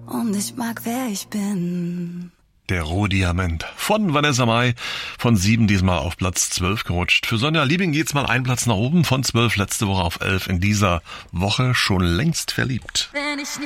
und ich mag, wer ich bin. Der Rohdiamant von Vanessa Mai, von 7 diesmal auf Platz 12 gerutscht. Für Sonja Liebing geht's mal einen Platz nach oben, von 12 letzte Woche auf 11, in dieser Woche schon längst verliebt. Wenn ich nicht